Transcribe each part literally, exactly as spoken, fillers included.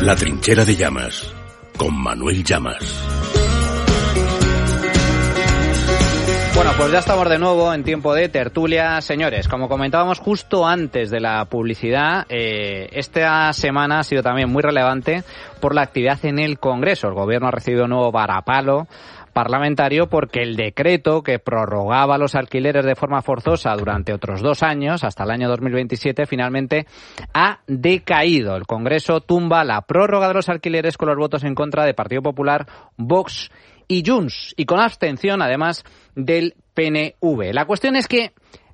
La trinchera de Llamas, con Manuel Llamas. Bueno, pues ya estamos de nuevo en tiempo de tertulia. Señores, como comentábamos justo antes de la publicidad, eh, esta semana ha sido también muy relevante por la actividad en el Congreso. El Gobierno ha recibido un nuevo varapalo parlamentario porque el decreto que prorrogaba los alquileres de forma forzosa durante otros dos años, hasta el año dos mil veintisiete, finalmente ha decaído. El Congreso tumba la prórroga de los alquileres con los votos en contra de Partido Popular, Vox y Junts, y con abstención, además, del P N V. La cuestión es que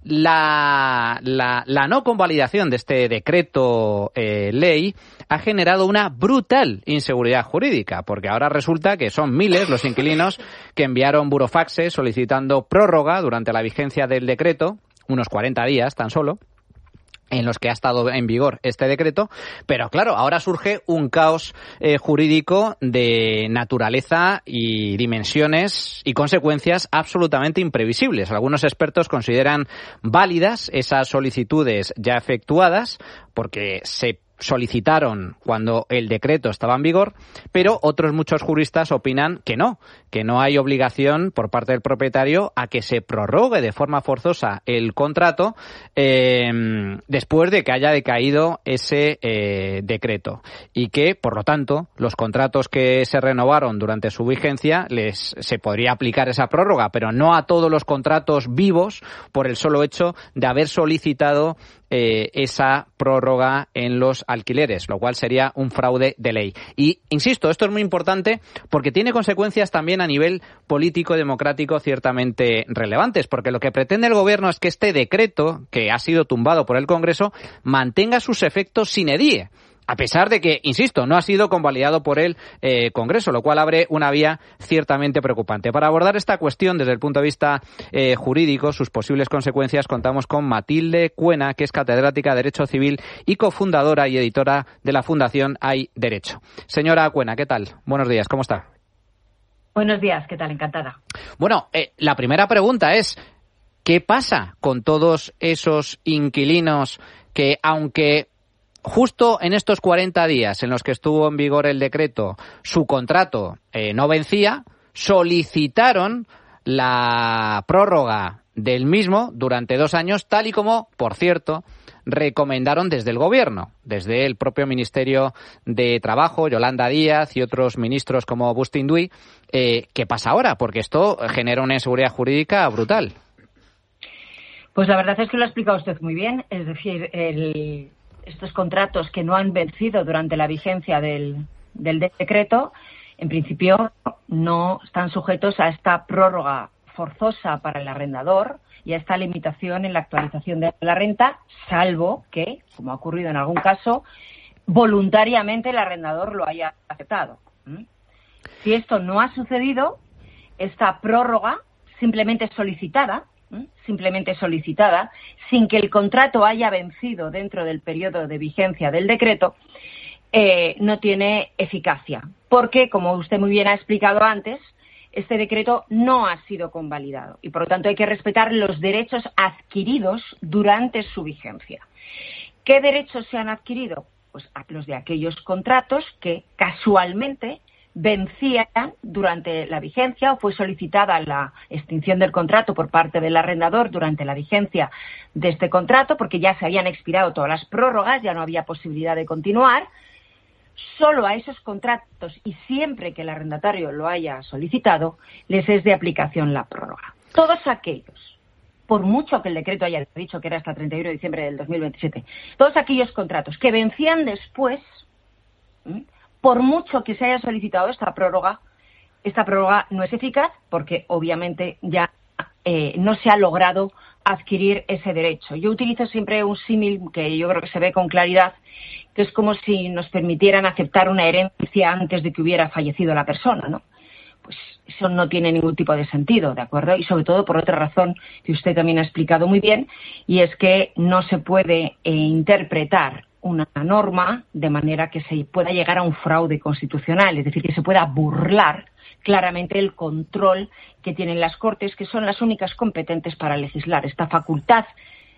la, la, la no convalidación de este decreto eh, ley ha generado una brutal inseguridad jurídica, porque ahora resulta que son miles los inquilinos que enviaron burofaxes solicitando prórroga durante la vigencia del decreto, unos cuarenta días tan solo, en los que ha estado en vigor este decreto, pero claro, ahora surge un caos eh, jurídico de naturaleza y dimensiones y consecuencias absolutamente imprevisibles. Algunos expertos consideran válidas esas solicitudes ya efectuadas porque se solicitaron cuando el decreto estaba en vigor, pero otros muchos juristas opinan que no, que no hay obligación por parte del propietario a que se prorrogue de forma forzosa el contrato eh, después de que haya decaído ese eh, decreto, y que, por lo tanto, los contratos que se renovaron durante su vigencia les se podría aplicar esa prórroga, pero no a todos los contratos vivos por el solo hecho de haber solicitado Eh, esa prórroga en los alquileres, lo cual sería un fraude de ley. Y, insisto, esto es muy importante porque tiene consecuencias también a nivel político y democrático ciertamente relevantes, porque lo que pretende el Gobierno es que este decreto, que ha sido tumbado por el Congreso, mantenga sus efectos sine die, a pesar de que, insisto, no ha sido convalidado por el eh, Congreso, lo cual abre una vía ciertamente preocupante. Para abordar esta cuestión desde el punto de vista eh, jurídico, sus posibles consecuencias, contamos con Matilde Cuena, que es catedrática de Derecho Civil y cofundadora y editora de la Fundación Hay Derecho. Señora Cuena, ¿qué tal? Buenos días, ¿cómo está? Buenos días, ¿qué tal? Encantada. Bueno, eh, la primera pregunta es, ¿qué pasa con todos esos inquilinos que, aunque justo en estos cuarenta días en los que estuvo en vigor el decreto, su contrato eh, no vencía, solicitaron la prórroga del mismo durante dos años, tal y como, por cierto, recomendaron desde el Gobierno, desde el propio Ministerio de Trabajo, Yolanda Díaz y otros ministros como Bustinduy? Eh, ¿Qué pasa ahora? Porque esto genera una inseguridad jurídica brutal. Pues la verdad es que lo ha explicado usted muy bien. Es decir, el... estos contratos que no han vencido durante la vigencia del, del decreto, en principio no están sujetos a esta prórroga forzosa para el arrendador y a esta limitación en la actualización de la renta, salvo que, como ha ocurrido en algún caso, voluntariamente el arrendador lo haya aceptado. ¿Mm? Si esto no ha sucedido, esta prórroga simplemente solicitada, simplemente solicitada, sin que el contrato haya vencido dentro del periodo de vigencia del decreto, eh, no tiene eficacia. Porque, como usted muy bien ha explicado antes, este decreto no ha sido convalidado y, por lo tanto, hay que respetar los derechos adquiridos durante su vigencia. ¿Qué derechos se han adquirido? Pues los de aquellos contratos que casualmente vencían durante la vigencia o fue solicitada la extinción del contrato por parte del arrendador durante la vigencia de este contrato, porque ya se habían expirado todas las prórrogas, ya no había posibilidad de continuar. Solo a esos contratos, y siempre que el arrendatario lo haya solicitado, les es de aplicación la prórroga. Todos aquellos, por mucho que el decreto haya dicho que era hasta treinta y uno de diciembre del dos mil veintisiete, todos aquellos contratos que vencían después, ¿sí?, por mucho que se haya solicitado esta prórroga, esta prórroga no es eficaz porque obviamente ya eh, no se ha logrado adquirir ese derecho. Yo utilizo siempre un símil que yo creo que se ve con claridad, que es como si nos permitieran aceptar una herencia antes de que hubiera fallecido la persona, ¿no? Pues eso no tiene ningún tipo de sentido, ¿de acuerdo? Y sobre todo por otra razón que usted también ha explicado muy bien, y es que no se puede eh, interpretar una norma de manera que se pueda llegar a un fraude constitucional, es decir, que se pueda burlar claramente el control que tienen las Cortes, que son las únicas competentes para legislar. Esta facultad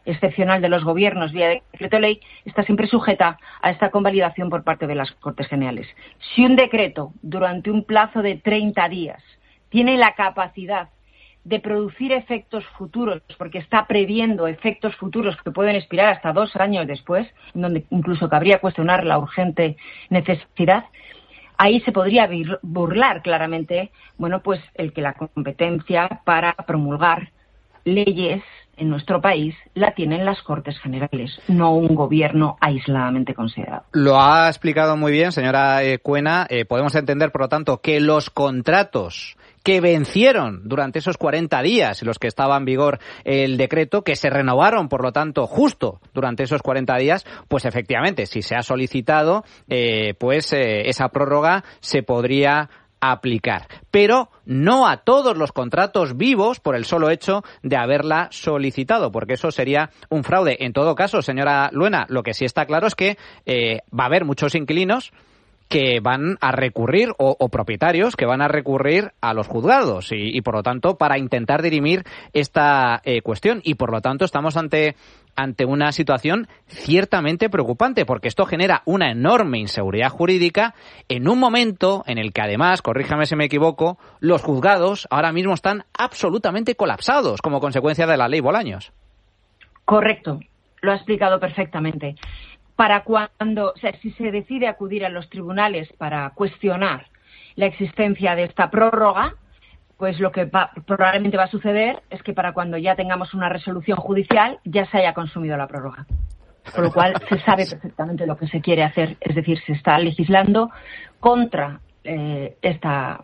excepcional de los gobiernos vía decreto ley está siempre sujeta a esta convalidación por parte de las Cortes Generales. Si un decreto durante un plazo de treinta días tiene la capacidad de producir efectos futuros, porque está previendo efectos futuros que pueden expirar hasta dos años después, donde incluso cabría cuestionar la urgente necesidad, ahí se podría burlar claramente, bueno, pues el que la competencia para promulgar leyes en nuestro país la tienen las Cortes Generales, no un gobierno aisladamente considerado. Lo ha explicado muy bien, señora eh, Cuena. Eh, podemos entender, por lo tanto, que los contratos que vencieron durante esos cuarenta días en los que estaba en vigor el decreto, que se renovaron, por lo tanto, justo durante esos cuarenta días, pues efectivamente, si se ha solicitado, eh, pues eh, esa prórroga se podría aplicar, pero no a todos los contratos vivos por el solo hecho de haberla solicitado, porque eso sería un fraude. En todo caso, señora Luena, lo que sí está claro es que eh, va a haber muchos inquilinos que van a recurrir, o, o propietarios que van a recurrir a los juzgados y, y por lo tanto, para intentar dirimir esta eh, cuestión. Y por lo tanto, estamos ante ante una situación ciertamente preocupante, porque esto genera una enorme inseguridad jurídica en un momento en el que, además, corríjame si me equivoco, los juzgados ahora mismo están absolutamente colapsados como consecuencia de la ley Bolaños. Correcto, lo ha explicado perfectamente. Para cuando, o sea, si se decide acudir a los tribunales para cuestionar la existencia de esta prórroga, pues lo que va, probablemente va a suceder es que para cuando ya tengamos una resolución judicial ya se haya consumido la prórroga. Con lo cual se sabe perfectamente lo que se quiere hacer, es decir, se está legislando contra eh, esta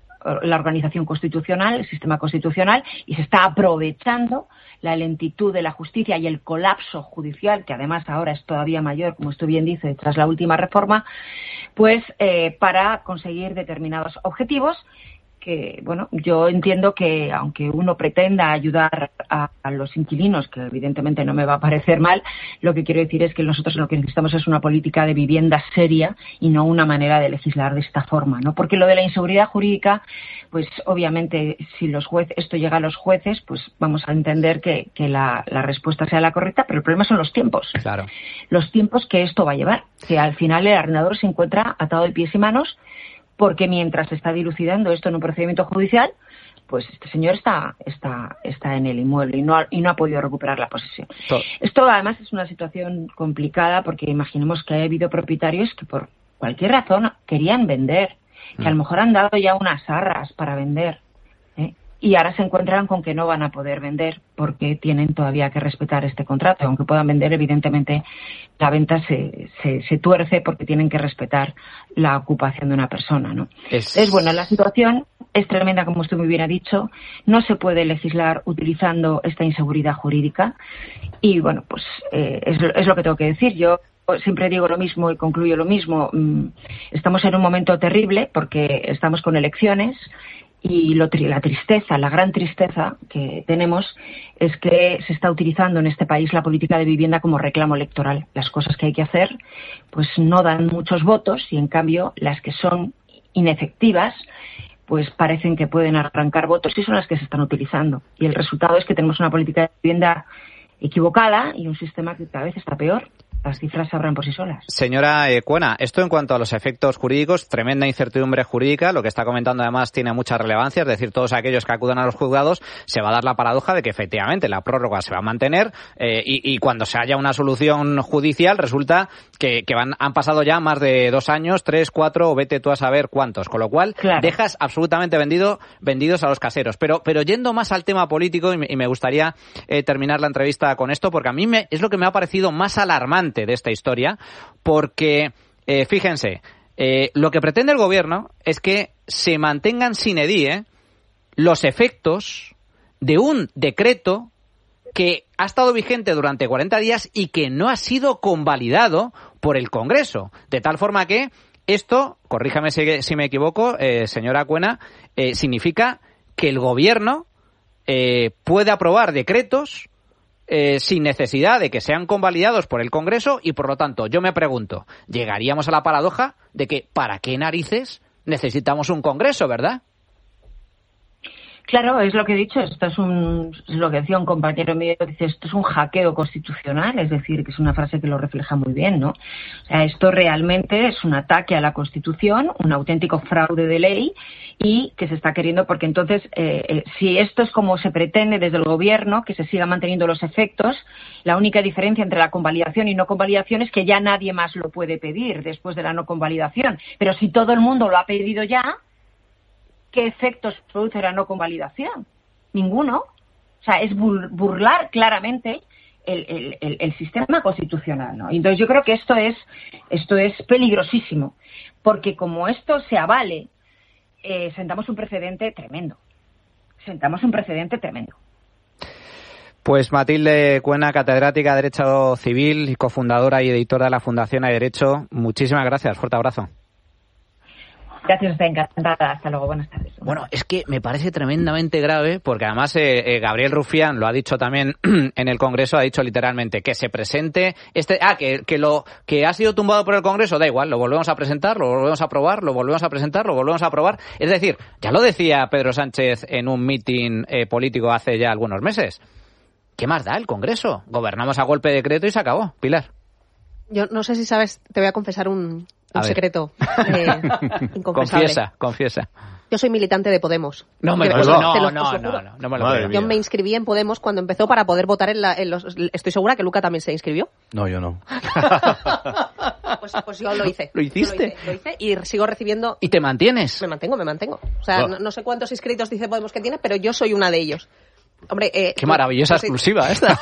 la organización constitucional, el sistema constitucional, y se está aprovechando la lentitud de la justicia y el colapso judicial, que además ahora es todavía mayor, como usted bien dice, tras la última reforma, pues eh, para conseguir determinados objetivos que, bueno, yo entiendo que aunque uno pretenda ayudar a, a los inquilinos, que evidentemente no me va a parecer mal, lo que quiero decir es que nosotros lo que necesitamos es una política de vivienda seria y no una manera de legislar de esta forma, ¿no? Porque lo de la inseguridad jurídica, pues obviamente si los jueces, esto llega a los jueces, pues vamos a entender que, que la, la respuesta sea la correcta, pero el problema son los tiempos. Claro. Los tiempos que esto va a llevar, que al final el arrendador se encuentra atado de pies y manos, porque mientras se está dilucidando esto en un procedimiento judicial, pues este señor está está está en el inmueble y no ha, y no ha podido recuperar la posesión. Todo. Esto además es una situación complicada porque imaginemos que ha habido propietarios que por cualquier razón querían vender, que mm. a lo mejor han dado ya unas arras para vender, ¿eh? Y ahora se encuentran con que no van a poder vender porque tienen todavía que respetar este contrato. Aunque puedan vender, evidentemente la venta se, se, se tuerce porque tienen que respetar la ocupación de una persona, ¿no? Es... es bueno, la situación es tremenda, como usted muy bien ha dicho. No se puede legislar utilizando esta inseguridad jurídica y, bueno, pues eh, es, es lo que tengo que decir. Yo siempre digo lo mismo y concluyo lo mismo. Estamos en un momento terrible porque estamos con elecciones. Y lo, la tristeza, la gran tristeza que tenemos es que se está utilizando en este país la política de vivienda como reclamo electoral. Las cosas que hay que hacer pues no dan muchos votos y en cambio las que son inefectivas pues parecen que pueden arrancar votos y son las que se están utilizando. Y el resultado es que tenemos una política de vivienda equivocada y un sistema que cada vez está peor. Las cifras se abran por sí solas. Señora eh, Cuena, esto en cuanto a los efectos jurídicos, tremenda incertidumbre jurídica, lo que está comentando además tiene mucha relevancia, es decir, todos aquellos que acudan a los juzgados se va a dar la paradoja de que efectivamente la prórroga se va a mantener eh, y, y cuando se haya una solución judicial resulta que, que van, han pasado ya más de dos años, tres, cuatro o vete tú a saber cuántos, con lo cual claro. dejas absolutamente vendido, vendidos a los caseros. Pero, pero yendo más al tema político y me, y me gustaría eh, terminar la entrevista con esto porque a mí me, es lo que me ha parecido más alarmante de esta historia, porque eh, fíjense, eh, lo que pretende el gobierno es que se mantengan sine die los efectos de un decreto que ha estado vigente durante cuarenta días y que no ha sido convalidado por el Congreso, de tal forma que esto, corríjame si, si me equivoco, eh, señora Cuena, eh, significa que el gobierno eh, puede aprobar decretos Eh, sin necesidad de que sean convalidados por el Congreso y, por lo tanto, yo me pregunto, llegaríamos a la paradoja de que ¿para qué narices necesitamos un Congreso, verdad? Claro, es lo que he dicho, esto es un, es lo que decía un compañero mío, dice, esto es un hackeo constitucional, es decir, que es una frase que lo refleja muy bien, ¿no? O sea, esto realmente es un ataque a la Constitución, un auténtico fraude de ley y que se está queriendo, porque entonces, eh, eh, si esto es como se pretende desde el gobierno, que se sigan manteniendo los efectos, la única diferencia entre la convalidación y no convalidación es que ya nadie más lo puede pedir después de la no convalidación, pero si todo el mundo lo ha pedido ya, ¿qué efectos produce la no convalidación? Ninguno. O sea, es burlar claramente el, el, el, el sistema constitucional, ¿no? Entonces yo creo que esto es esto es peligrosísimo, porque como esto se avale, eh, sentamos un precedente tremendo. Sentamos un precedente tremendo. Pues Matilde Cuena, catedrática de Derecho Civil y cofundadora y editora de la Fundación Hay Derecho, muchísimas gracias. Fuerte abrazo. Gracias, estoy encantada. Hasta luego, buenas tardes. Bueno, es que me parece tremendamente grave porque además eh, eh, Gabriel Rufián lo ha dicho también en el Congreso, ha dicho literalmente que se presente este, ah, que, que lo que ha sido tumbado por el Congreso, da igual, lo volvemos a presentar, lo volvemos a aprobar, lo volvemos a presentar, lo volvemos a aprobar. Es decir, ya lo decía Pedro Sánchez en un mitin eh, político hace ya algunos meses. ¿Qué más da el Congreso? Gobernamos a golpe de decreto y se acabó. Pilar. Yo no sé si sabes, te voy a confesar un, un secreto eh, inconfesable. Confiesa, confiesa. Yo soy militante de Podemos. No me lo no, no, te lo, no, te no, lo no, no me lo creo. Yo me inscribí en Podemos cuando empezó para poder votar en, la, en los... Estoy segura que Luca también se inscribió. No, yo no. pues, pues yo lo hice. ¿Lo hiciste? Lo hice, lo hice y sigo recibiendo... ¿Y te mantienes? Me mantengo, me mantengo. O sea, oh. no, no sé cuántos inscritos dice Podemos que tiene, pero yo soy una de ellos. Hombre, eh, qué maravillosa pues, exclusiva esta.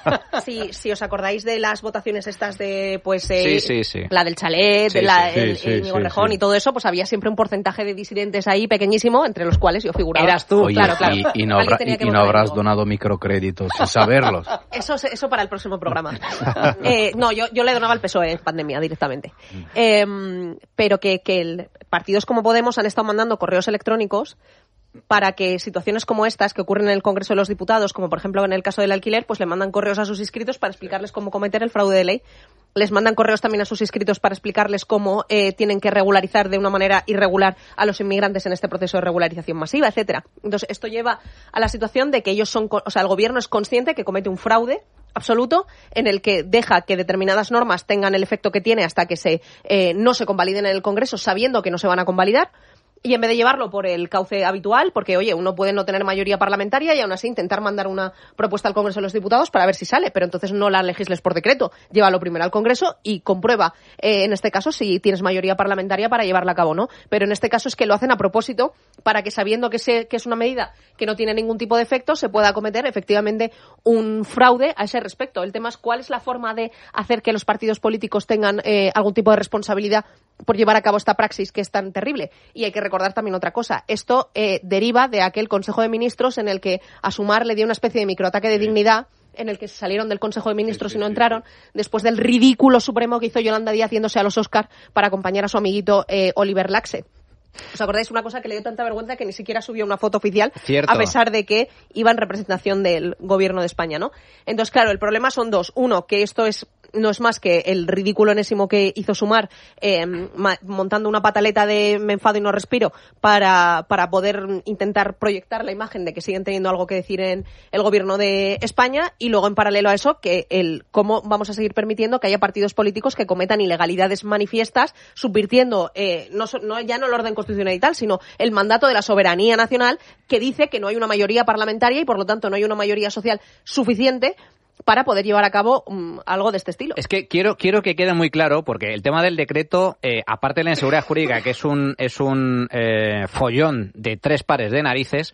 Sí. Si, si os acordáis de las votaciones estas de, pues, eh, sí, sí, sí. la del chalet, sí, la, sí, el, sí, el sí, Íñigo sí, Rejón sí. y todo eso, pues había siempre un porcentaje de disidentes ahí pequeñísimo, entre los cuales yo figuraba. Eras tú. Oye, claro, claro. Y, y no, habrá, y, y no habrás donado microcréditos sin saberlos. Eso, eso para el próximo programa. eh, no, yo, yo le donaba al P S O E en pandemia directamente. Eh, pero que, que el, partidos como Podemos han estado mandando correos electrónicos para que situaciones como estas que ocurren en el Congreso de los Diputados, como por ejemplo en el caso del alquiler, pues le mandan correos a sus inscritos para explicarles cómo cometer el fraude de ley. Les mandan correos también a sus inscritos para explicarles cómo eh, tienen que regularizar de una manera irregular a los inmigrantes en este proceso de regularización masiva, etcétera. Entonces, esto lleva a la situación de que ellos son, o sea, el gobierno es consciente que comete un fraude absoluto en el que deja que determinadas normas tengan el efecto que tiene hasta que se eh, no se convaliden en el Congreso, sabiendo que no se van a convalidar. Y en vez de llevarlo por el cauce habitual, porque, oye, uno puede no tener mayoría parlamentaria y aún así intentar mandar una propuesta al Congreso de los Diputados para ver si sale, pero entonces no la legisles por decreto. Llévalo primero al Congreso y comprueba, eh, en este caso, si tienes mayoría parlamentaria para llevarla a cabo o no. Pero en este caso es que lo hacen a propósito para que, sabiendo que, se, que es una medida que no tiene ningún tipo de efecto, se pueda cometer efectivamente un fraude a ese respecto. El tema es cuál es la forma de hacer que los partidos políticos tengan eh, algún tipo de responsabilidad por llevar a cabo esta praxis que es tan terrible. Y hay que recordar también otra cosa. Esto eh, deriva de aquel Consejo de Ministros en el que a Sumar le dio una especie de microataque de dignidad, en el que se salieron del Consejo de Ministros sí, sí, y no entraron, sí, sí. después del ridículo supremo que hizo Yolanda Díaz yéndose a los Oscar para acompañar a su amiguito eh, Oliver Laxe. ¿Os acordáis una cosa que le dio tanta vergüenza que ni siquiera subió una foto oficial? Cierto. A pesar de que iba en representación del gobierno de España, ¿no? Entonces, claro, el problema son dos. Uno, que esto es no es más que el ridículo enésimo que hizo Sumar eh, ma- montando una pataleta de me enfado y no respiro para, para poder intentar proyectar la imagen de que siguen teniendo algo que decir en el gobierno de España, y luego en paralelo a eso que el cómo vamos a seguir permitiendo que haya partidos políticos que cometan ilegalidades manifiestas subvirtiendo eh, no, no ya no el orden constitucional y tal, sino el mandato de la soberanía nacional, que dice que no hay una mayoría parlamentaria y por lo tanto no hay una mayoría social suficiente para poder llevar a cabo um, algo de este estilo. Es que quiero quiero que quede muy claro, porque el tema del decreto, eh, aparte de la inseguridad jurídica, que es un es un eh, follón de tres pares de narices,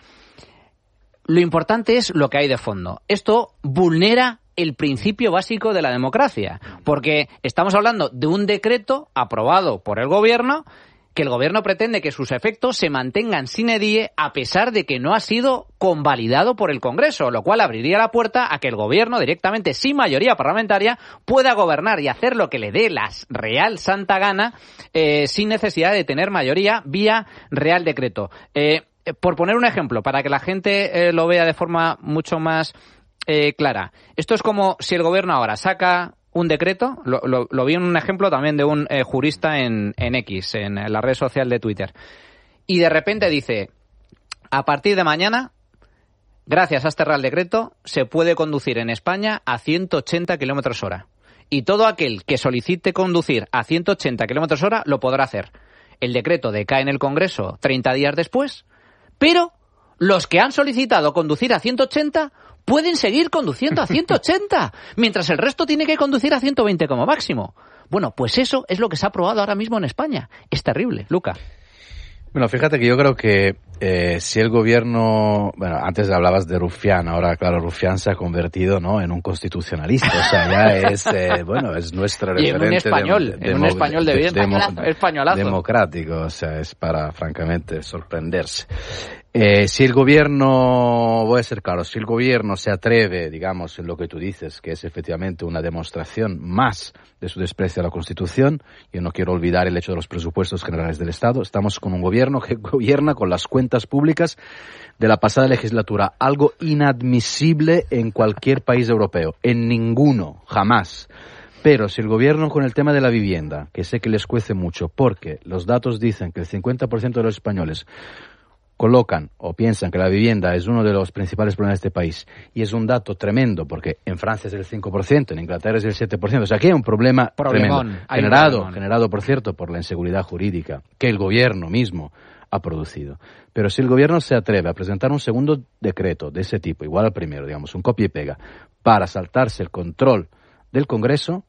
lo importante es lo que hay de fondo. Esto vulnera el principio básico de la democracia, porque estamos hablando de un decreto aprobado por el gobierno, que el gobierno pretende que sus efectos se mantengan sine die a pesar de que no ha sido convalidado por el Congreso, lo cual abriría la puerta a que el gobierno directamente, sin mayoría parlamentaria, pueda gobernar y hacer lo que le dé la real santa gana eh, sin necesidad de tener mayoría vía real decreto. Eh, por poner un ejemplo, para que la gente eh, lo vea de forma mucho más eh, clara, esto es como si el gobierno ahora saca un decreto, lo, lo, lo vi en un ejemplo también de un eh, jurista en, en X, en la red social de Twitter, y de repente dice, a partir de mañana gracias a este Real Decreto, se puede conducir en España a ciento ochenta kilómetros hora. Y todo aquel que solicite conducir a ciento ochenta kilómetros hora lo podrá hacer. El decreto decae en el Congreso treinta días después, pero los que han solicitado conducir a ciento ochenta pueden seguir conduciendo a ciento ochenta, mientras el resto tiene que conducir a ciento veinte como máximo. Bueno, pues eso es lo que se ha aprobado ahora mismo en España. Es terrible, Luca. Bueno, fíjate que yo creo que eh, si el gobierno, bueno, antes hablabas de Rufián, ahora claro, Rufián se ha convertido, ¿no?, en un constitucionalista, o sea, ya es, eh, bueno, es nuestra referente. Y en un español, de, de, en un español de bien, demo, españolazo. Democrático, o sea, es para, francamente, sorprenderse. Eh, si el gobierno, voy a ser claro, si el gobierno se atreve, digamos, en lo que tú dices, que es efectivamente una demostración más de su desprecio a la Constitución, yo no quiero olvidar el hecho de los presupuestos generales del Estado, estamos con un gobierno que gobierna con las cuentas públicas de la pasada legislatura, algo inadmisible en cualquier país europeo, en ninguno, jamás. Pero si el gobierno con el tema de la vivienda, que sé que les cuece mucho, porque los datos dicen que el cincuenta por ciento de los españoles colocan o piensan que la vivienda es uno de los principales problemas de este país, y es un dato tremendo porque en Francia es el cinco por ciento, en Inglaterra es el siete por ciento, o sea, aquí hay un problema Problemón, tremendo, hay generado, problemón. generado, por cierto, por la inseguridad jurídica que el gobierno mismo ha producido. Pero si el gobierno se atreve a presentar un segundo decreto de ese tipo, igual al primero, digamos, un copia y pega, para saltarse el control del Congreso,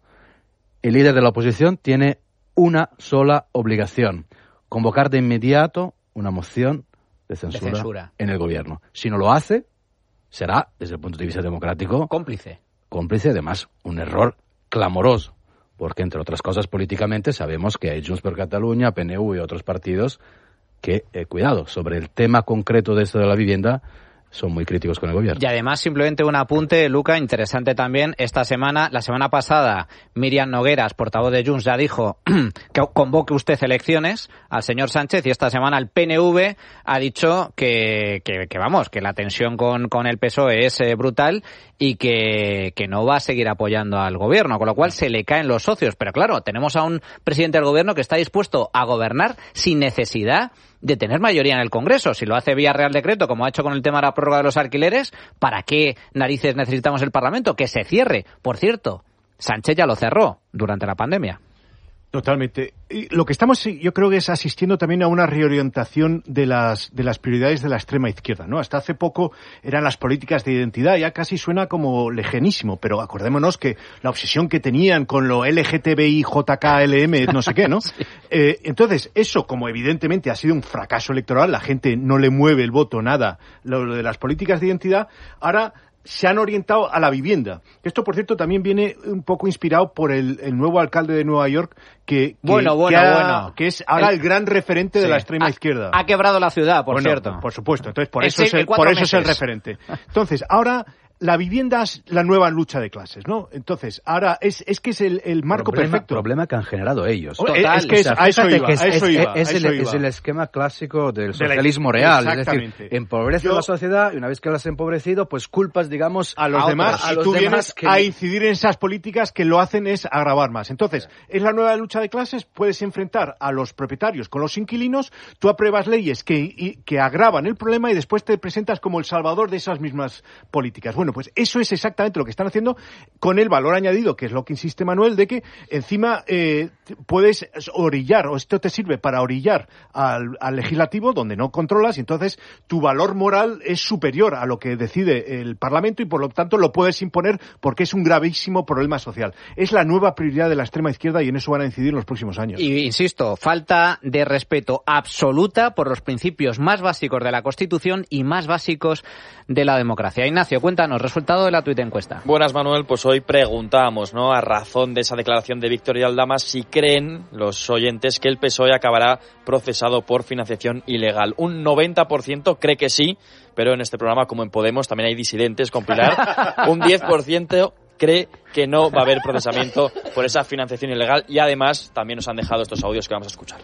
el líder de la oposición tiene una sola obligación: convocar de inmediato una moción de censura, de censura en el gobierno. Si no lo hace, será, desde el punto de vista democrático, cómplice. Cómplice, además, un error clamoroso, porque, entre otras cosas, políticamente sabemos que hay Junts per Catalunya, P N V y otros partidos que, eh, cuidado, sobre el tema concreto de esto de la vivienda, son muy críticos con el gobierno. Y además, simplemente un apunte, Luca, interesante también. Esta semana, la semana pasada, Miriam Nogueras, portavoz de Junts, ya dijo que convoque usted elecciones al señor Sánchez, y esta semana el P N V ha dicho que, que, que vamos, que la tensión con, con el P S O E es eh, brutal y que, que no va a seguir apoyando al gobierno, con lo cual se le caen los socios. Pero claro, tenemos a un presidente del gobierno que está dispuesto a gobernar sin necesidad de tener mayoría en el Congreso. Si lo hace vía Real Decreto, como ha hecho con el tema de la prórroga de los alquileres, ¿para qué narices necesitamos el Parlamento? Que se cierre. Por cierto, Sánchez ya lo cerró durante la pandemia. Totalmente. Y lo que estamos, yo creo que es asistiendo también a una reorientación de las de las prioridades de la extrema izquierda, ¿no? Hasta hace poco eran las políticas de identidad, ya casi suena como lejanísimo, pero acordémonos que la obsesión que tenían con lo L G T B I J K L M, no sé qué, ¿no? Sí. Eh, entonces, eso, como evidentemente ha sido un fracaso electoral, la gente no le mueve el voto nada, lo, lo de las políticas de identidad, ahora se han orientado a la vivienda. Esto, por cierto, también viene un poco inspirado por el, el nuevo alcalde de Nueva York, que, que, bueno, bueno, que, ha, bueno. que es ahora el, el gran referente sí. de la extrema ha, izquierda. Ha quebrado la ciudad, por bueno, cierto. Por supuesto. Entonces, por es eso, es el, por eso meses. es el referente. Entonces, ahora la vivienda es la nueva lucha de clases, ¿no? Entonces, ahora es, es que es el, el marco problema, perfecto. problema que han generado ellos. Total. Es que es, o sea, a eso iba, es, a eso es, iba, es, a eso el, iba. es el esquema clásico del de socialismo la, real. Es decir, empobrece Yo, la sociedad y una vez que las has empobrecido, pues culpas, digamos, a los a demás. Otros, a y los tú demás vienes que... a incidir en esas políticas que lo hacen es agravar más. Entonces, es la nueva lucha de clases, puedes enfrentar a los propietarios con los inquilinos, tú apruebas leyes que, y, que agravan el problema y después te presentas como el salvador de esas mismas políticas. Bueno, pues eso es exactamente lo que están haciendo, con el valor añadido, que es lo que insiste Manuel, de que encima eh, puedes orillar, o esto te sirve para orillar al, al legislativo, donde no controlas, y entonces tu valor moral es superior a lo que decide el Parlamento y por lo tanto lo puedes imponer porque es un gravísimo problema social. Es la nueva prioridad de la extrema izquierda y en eso van a incidir en los próximos años. Y insisto, falta de respeto absoluta por los principios más básicos de la Constitución y más básicos de la democracia. Ignacio, cuéntanos, resultado de la tuit encuesta. Buenas, Manuel, pues hoy preguntamos, ¿no?, a razón de esa declaración de Víctor y Aldama, si creen los oyentes que el P S O E acabará procesado por financiación ilegal. Un noventa por ciento cree que sí, pero en este programa, como en Podemos, también hay disidentes con Pilar. Un diez por ciento cree que no va a haber procesamiento por esa financiación ilegal y además también nos han dejado estos audios que vamos a escuchar.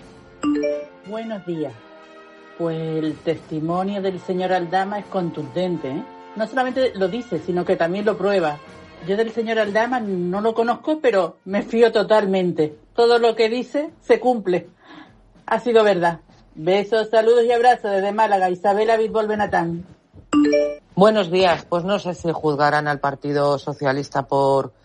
Buenos días. Pues el testimonio del señor Aldama es contundente, ¿eh? No solamente lo dice, sino que también lo prueba. Yo del señor Aldama no lo conozco, pero me fío totalmente. Todo lo que dice se cumple. Ha sido verdad. Besos, saludos y abrazos desde Málaga. Isabela Bitbol Benatán. Buenos días. Pues no sé si juzgarán al Partido Socialista por